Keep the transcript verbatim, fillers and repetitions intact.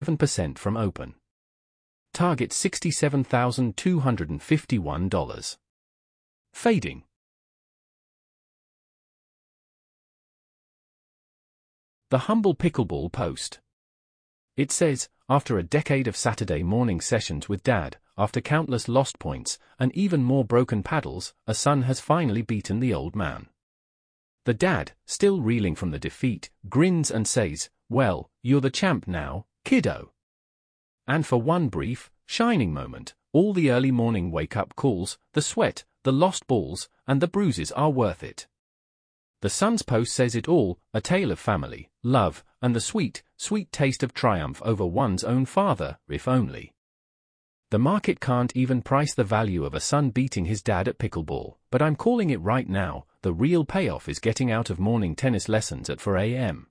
seven percent from open. Target sixty-seven thousand two hundred fifty-one dollars. Fading. The Humble Pickleball Post. It says, after a decade of Saturday morning sessions with Dad, after countless lost points, and even more broken paddles, a son has finally beaten the old man. The dad, still reeling from the defeat, grins and says, "Well, you're the champ now, kiddo." And for one brief, shining moment, all the early morning wake-up calls, the sweat, the lost balls, and the bruises are worth it. The son's post says it all, a tale of family, love, and the sweet, sweet taste of triumph over one's own father, if only. The market can't even price the value of a son beating his dad at pickleball, but I'm calling it right now, the real payoff is getting out of morning tennis lessons at four a m